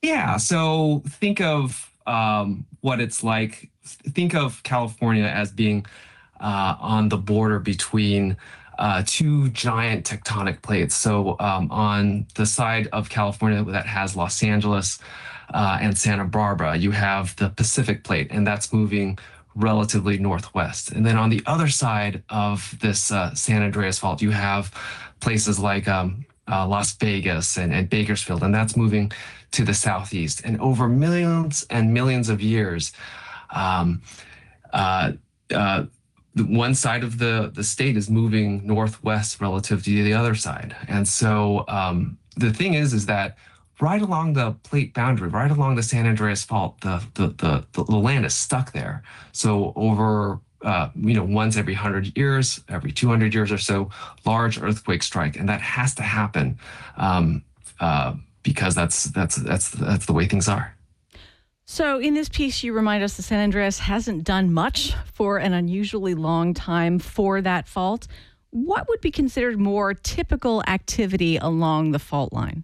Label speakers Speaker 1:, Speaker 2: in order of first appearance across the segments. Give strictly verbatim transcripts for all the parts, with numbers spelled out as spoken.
Speaker 1: Yeah, so think of um, what it's like. Think of California as being uh, on the border between uh, two giant tectonic plates. So um, on the side of California that has Los Angeles uh, and Santa Barbara, you have the Pacific plate, and that's moving relatively northwest. And then on the other side of this uh, San Andreas Fault, you have places like um, uh, Las Vegas and, and Bakersfield, and that's moving to the southeast. And over millions and millions of years, um, uh, uh, one side of the, the state is moving northwest relative to the other side. And so um, the thing is, is that right along the plate boundary, right along the San Andreas Fault, the, the, the, the land is stuck there. So over uh, you know, once every one hundred years, every two hundred years or so, large earthquakes strike. And that has to happen um, uh, because that's, that's, that's, that's the way things are.
Speaker 2: So in this piece, you remind us the San Andreas hasn't done much for an unusually long time for that fault. What would be considered more typical activity along the fault line?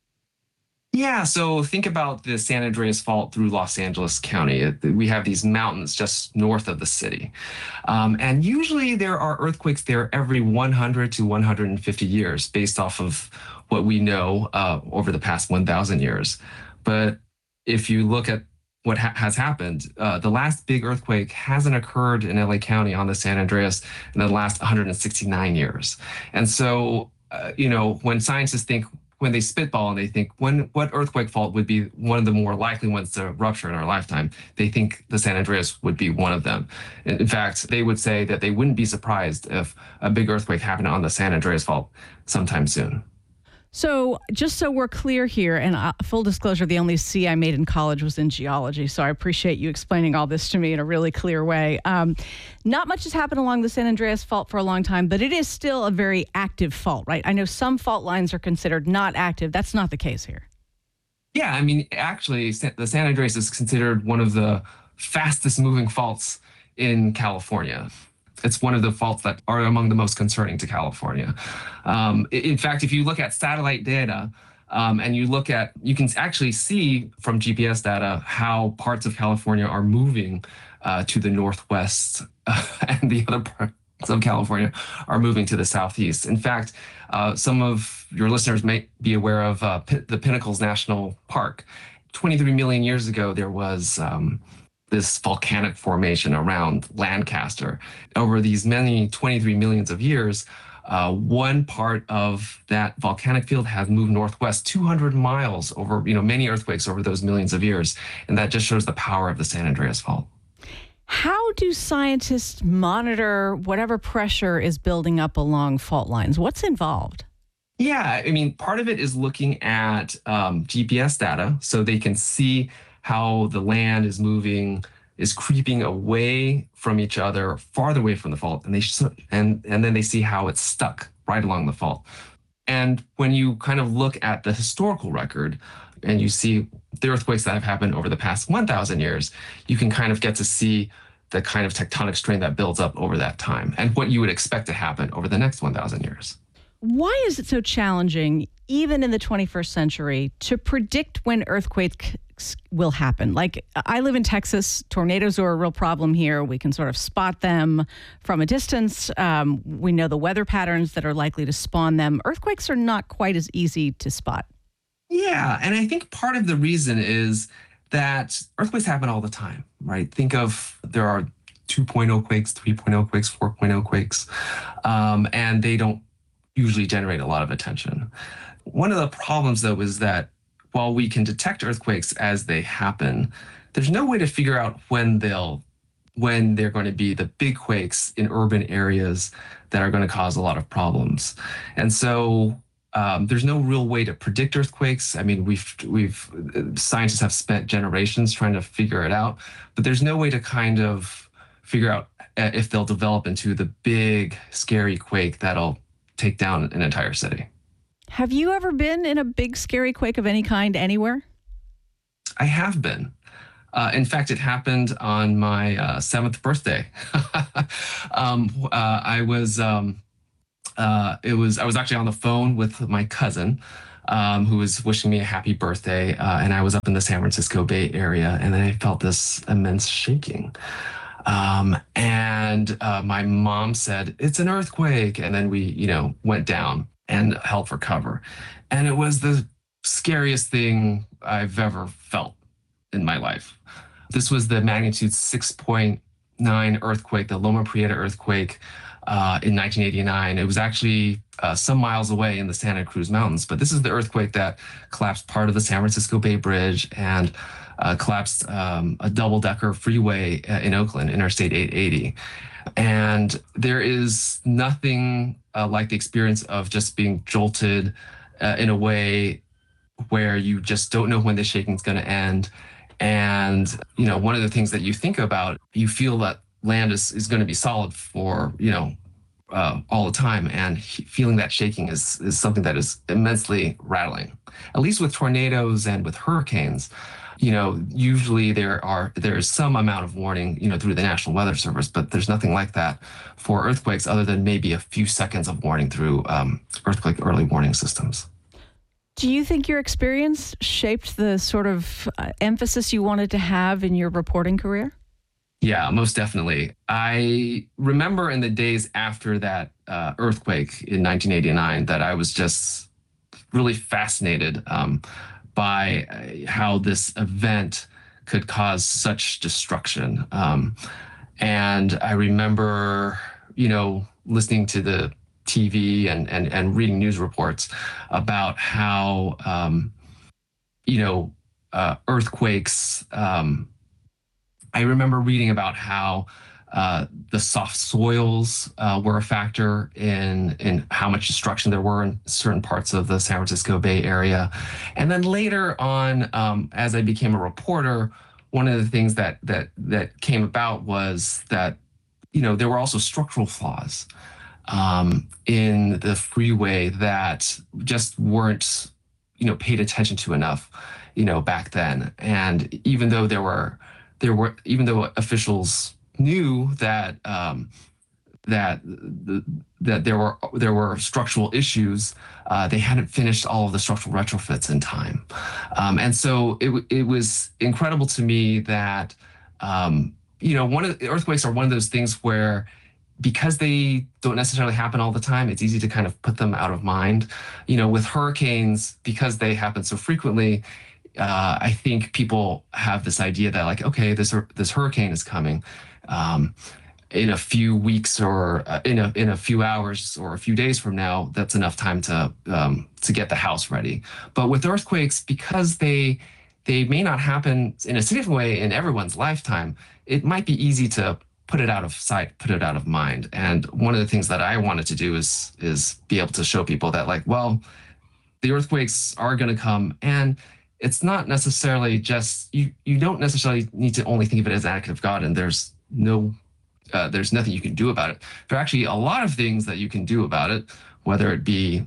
Speaker 1: Yeah, so think about the San Andreas Fault through Los Angeles County. We have these mountains just north of the city. Um, and usually there are earthquakes there every one hundred to one hundred fifty years based off of what we know uh, over the past one thousand years. But if you look at what ha- has happened, uh, the last big earthquake hasn't occurred in L A County on the San Andreas in the last one hundred sixty-nine years. And so, uh, you know, when scientists think, when they spitball and they think, when what earthquake fault would be one of the more likely ones to rupture in our lifetime, they think the San Andreas would be one of them. In fact, they would say that they wouldn't be surprised if a big earthquake happened on the San Andreas Fault sometime soon.
Speaker 2: So just so we're clear here, and uh, full disclosure, the only C I made in college was in geology, so I appreciate you explaining all this to me in a really clear way. Um, not much has happened along the San Andreas Fault for a long time, but it is still a very active fault, right? I know some fault lines are considered not active. That's not the case here.
Speaker 1: Yeah, I mean, actually, the San Andreas is considered one of the fastest moving faults in California. It's one of the faults that are among the most concerning to California. Um, in fact, if you look at satellite data um, and you look at, you can actually see from G P S data how parts of California are moving uh, to the northwest uh, and the other parts of California are moving to the southeast. In fact, uh, some of your listeners may be aware of uh, P- the Pinnacles National Park. twenty-three million years ago, there was um, this volcanic formation around Lancaster. Over these many twenty-three millions of years, uh, one part of that volcanic field has moved northwest two hundred miles over, you know, many earthquakes over those millions of years. And that just shows the power of the San Andreas Fault.
Speaker 2: How do scientists monitor whatever pressure is building up along fault lines? What's involved?
Speaker 1: Yeah, I mean, part of it is looking at um, G P S data so they can see how the land is moving, is creeping away from each other, farther away from the fault, and they sh- and and then they see how it's stuck right along the fault. And when you kind of look at the historical record and you see the earthquakes that have happened over the past one thousand years, you can kind of get to see the kind of tectonic strain that builds up over that time and what you would expect to happen over the next one thousand years.
Speaker 2: Why is it so challenging, even in the twenty-first century, to predict when earthquakes will happen? Like, I live in Texas. Tornadoes are a real problem here. We can sort of spot them from a distance. Um, we know the weather patterns that are likely to spawn them. Earthquakes are not quite as easy to spot.
Speaker 1: Yeah, and I think part of the reason is that earthquakes happen all the time, right? Think of, there are two point oh quakes, three point oh quakes, four point oh quakes, um, and they don't usually generate a lot of attention. One of the problems, though, is that while we can detect earthquakes as they happen, there's no way to figure out when they'll, when they're going to be the big quakes in urban areas that are going to cause a lot of problems. And so um, there's no real way to predict earthquakes. I mean, we've, we've, scientists have spent generations trying to figure it out, but there's no way to kind of figure out if they'll develop into the big, scary quake that'll take down an entire city.
Speaker 2: Have you ever been in a big, scary quake of any kind anywhere?
Speaker 1: I have been. Uh, in fact, it happened on my uh, seventh birthday. um, uh, I was, um, uh, it was, I was actually on the phone with my cousin, um, who was wishing me a happy birthday. Uh, and I was up in the San Francisco Bay Area, and then I felt this immense shaking. Um, and uh, my mom said, "It's an earthquake." And then we, you know, went down and held for cover. And it was the scariest thing I've ever felt in my life. This was the magnitude six point nine earthquake, the Loma Prieta earthquake uh, in nineteen eighty-nine. It was actually uh, some miles away in the Santa Cruz Mountains, but this is the earthquake that collapsed part of the San Francisco Bay Bridge and uh, collapsed um, a double-decker freeway uh, in Oakland, Interstate eight eighty. And there is nothing uh, like the experience of just being jolted uh, in a way where you just don't know when the shaking is going to end. And, you know, one of the things that you think about, you feel that land is, is going to be solid for, you know, uh, all the time. And he- feeling that shaking is, is something that is immensely rattling, at least with tornadoes and with hurricanes. You know, usually there are there is some amount of warning, you know, through the National Weather Service, but there's nothing like that for earthquakes other than maybe a few seconds of warning through um, earthquake early warning systems.
Speaker 2: Do you think your experience shaped the sort of uh, emphasis you wanted to have in your reporting career?
Speaker 1: Yeah, most definitely. I remember in the days after that uh, earthquake in nineteen eighty-nine that I was just really fascinated um, by uh, how this event could cause such destruction. Um, and I remember, you know, listening to the T V and and, and reading news reports about how, um, you know, uh, earthquakes. Um, I remember reading about how uh, the soft soils uh, were a factor in in how much destruction there were in certain parts of the San Francisco Bay Area. And then later on, um, as I became a reporter, one of the things that that that came about was that, you know, there were also structural flaws um, in the freeway that just weren't, you know, paid attention to enough, you know, back then. And even though there were there were even though officials knew that um, that the, that there were there were structural issues, uh, they hadn't finished all of the structural retrofits in time, um, and so it it was incredible to me that um, you know, one of the earthquakes are one of those things where, because they don't necessarily happen all the time, it's easy to kind of put them out of mind. You know, with hurricanes, because they happen so frequently, uh, I think people have this idea that, like, okay, this this hurricane is coming um, in a few weeks or uh, in a in a few hours or a few days from now. That's enough time to um, to get the house ready. But with earthquakes, because they they may not happen in a significant way in everyone's lifetime, it might be easy to put it out of sight, put it out of mind. And one of the things that I wanted to do is is be able to show people that, like, well, the earthquakes are going to come, and it's not necessarily just you. You don't necessarily need to only think of it as an act of God, and there's no, uh, there's nothing you can do about it. There are actually a lot of things that you can do about it, whether it be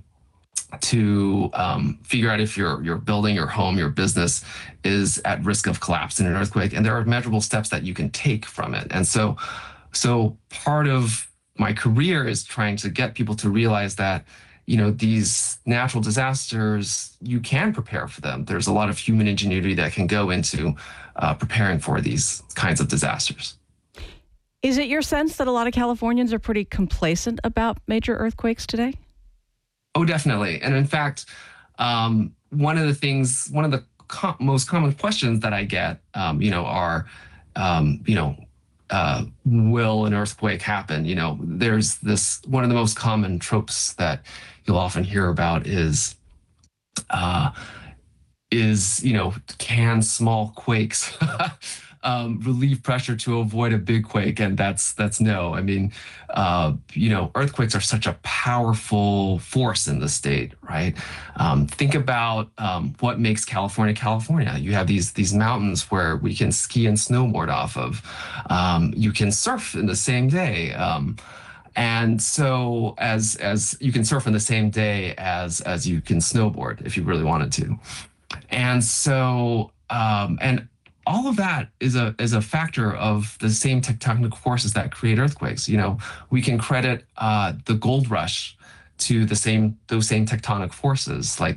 Speaker 1: to um, figure out if your your building, your home, your business is at risk of collapse in an earthquake, and there are measurable steps that you can take from it. And so, so part of my career is trying to get people to realize that, you know, these natural disasters, you can prepare for them. There's a lot of human ingenuity that can go into uh, preparing for these kinds of disasters.
Speaker 2: Is it your sense that a lot of Californians are pretty complacent about major earthquakes today?
Speaker 1: Oh, definitely. And in fact, um, one of the things, one of the co- most common questions that I get, um, you know, are, um, you know, uh, will an earthquake happen? You know, there's this, one of the most common tropes that you'll often hear about is, uh, is, you know, can small quakes um, relieve pressure to avoid a big quake? And that's that's no. I mean, uh, you know, earthquakes are such a powerful force in the state, right? Um, think about um, what makes California California. You have these these mountains where we can ski and snowboard off of. Um, you can surf in the same day. Um, and so as as you can surf in the same day as as you can snowboard if you really wanted to. And so, um, and all of that is a is a factor of the same tectonic forces that create earthquakes. You know, we can credit uh, the gold rush to the same those same tectonic forces. Like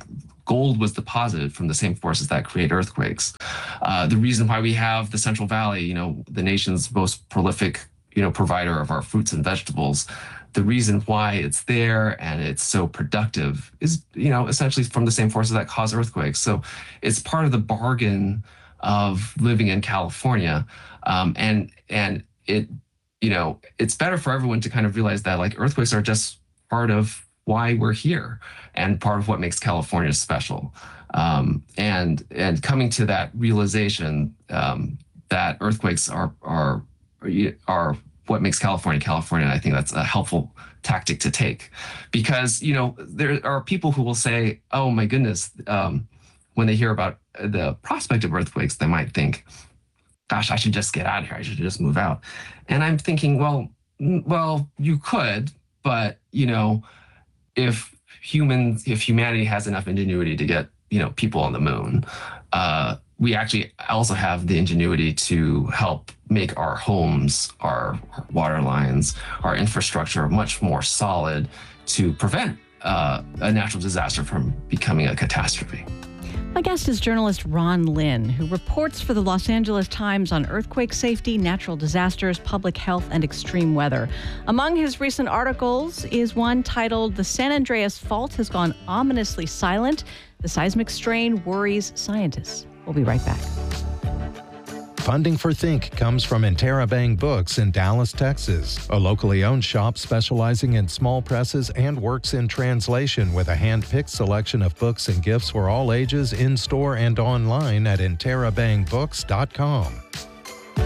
Speaker 1: gold was deposited from the same forces that create earthquakes. Uh, the reason why we have the Central Valley, you know, the nation's most prolific, you know, provider of our fruits and vegetables, the reason why it's there and it's so productive is, you know, essentially from the same forces that cause earthquakes. So it's part of the bargain of living in California. Um, and, and it, you know, it's better for everyone to kind of realize that like earthquakes are just part of why we're here and part of what makes California special. Um, and, and coming to that realization um, that earthquakes are, are, are what makes California, California. I think that's a helpful tactic to take because, you know, there are people who will say, oh my goodness, um, when they hear about the prospect of earthquakes, they might think, gosh, I should just get out of here. I should just move out. And I'm thinking, well, well, you could, but, you know, if humans, if humanity has enough ingenuity to get, you know, people on the moon, uh, we actually also have the ingenuity to help make our homes, our water lines, our infrastructure much more solid to prevent uh, a natural disaster from becoming a catastrophe.
Speaker 2: My guest is journalist Ron Lin, who reports for the Los Angeles Times on earthquake safety, natural disasters, public health, and extreme weather. Among his recent articles is one titled "The San Andreas Fault Has Gone Ominously Silent. The Seismic Strain Worries Scientists." We'll be right back.
Speaker 3: Funding for Think comes from Interabang Books in Dallas, Texas, a locally owned shop specializing in small presses and works in translation with a hand-picked selection of books and gifts for all ages in-store and online at interabang books dot com.